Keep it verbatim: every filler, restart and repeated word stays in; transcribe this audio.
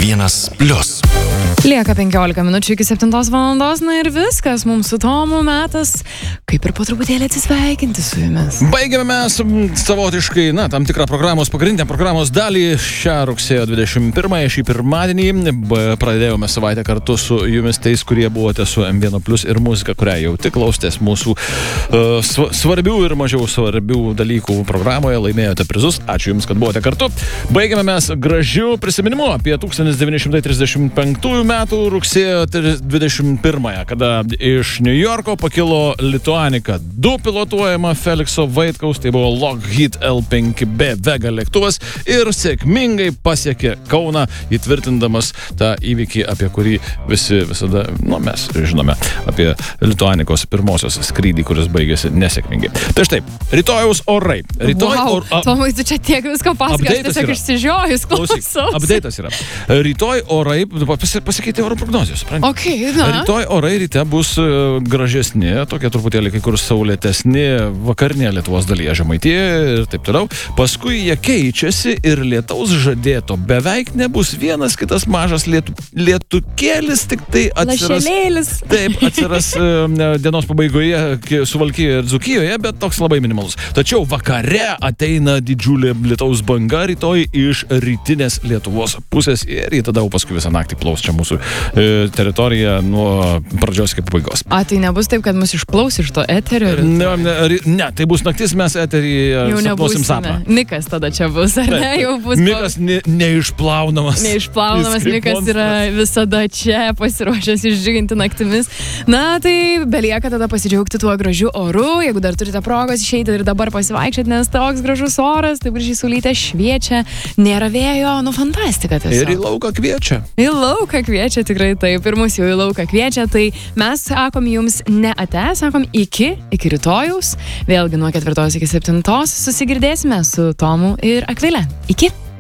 vienas plius. Lieka penkiolika minučių iki septintos valandos, na ir viskas, mums su Tomu metas, kaip ir po truputėlį atsisveikinti su jumis. Baigėme mes savotiškai, na, tam tikrą programos, pagrindinę programos dalį šią rugsėjo dvidešimt pirmąją, šį pirmadienį. Pradėjome savaitę kartu su jumis tais, kurie buvote su M vienas plius ir muzika, kurią jau tik klausėtės mūsų uh, svarbių ir mažiau svarbių dalykų programoje, laimėjote prizus. Ačiū Jums, kad buvote kartu. Baigėme mes gražių prisiminimu apie tūkstantis devyni šimtai trisdešimt penktųjų metų rugsėjo dvidešimt pirmąją, kada iš New Yorko pakilo Lituanica du pilotuojama Felikso Vaitkaus, tai buvo Lockheed L penki B Vega lėktuvas ir sėkmingai pasiekė Kauną, įtvirtindamas tą įvykį, apie kurį visi visada, nu, mes žinome, apie Lituanikos pirmosios skrydį, kuris baigėsi nesėkmingai. Tai štai, rytojaus orai. Rytoj Wow, or, a, Tomai, tu čia tiek visko pasakoji, aš tiesiog išsižiojus Klausyk, klausau. update'as yra. Rytoj orai, pas, pasikeitė oro prognozijos. Okay, na. Rytoj orai ryte bus uh, gražesni, tokie truputėlį kai kur saulėtesni, vakarinėje Lietuvos dalyje, Žemaitijoje ir taip toliau. Paskui jie keičiasi ir lietaus žadėto beveik nebus, vienas kitas mažas lietu, lietukėlis, tik tai atsiras. Lašelėlis. Taip, atsiras uh, dienos pabaigoje Suvalkijoje ir Dzūkijoje, bet toks labai minimalus. Tačiau vakare ateina didžiulė lietaus banga rytoj iš rytinės Lietuvos pusės ir jie tada jau paskui visą naktį plaus čia mūsų e, teritoriją nuo pradžios iki pabaigos. A, tai nebus taip, kad mus išplaus iš to eterio? Ne, ne, ne, tai bus naktis, mes eteryje sapnuosim sapną. Mikas tada čia bus, ar ne? Jau bus. Mikas ne, neišplaunamas. Neišplaunamas Mikas yra visada čia pasiruošęs išdžiuginti naktimis. Na, tai belieka tada pasidžiaugti tuo gražiu oru, jeigu dar turite progos išeiti ir dabar pasivaikščioti, nes toks gražus oras, taip gražiai saulytė šviečia, nėra vėjo, nu fantastika tiesiog. Ir į lauką kviečia. Į lauką kviečia, tikrai taip, ir mus jau į lauką kviečia, tai mes sakom jums ne ate, sakom iki, iki rytojaus, vėlgi nuo ketvirtos iki septintos susigirdėsime su Tomu ir Akvile. Iki!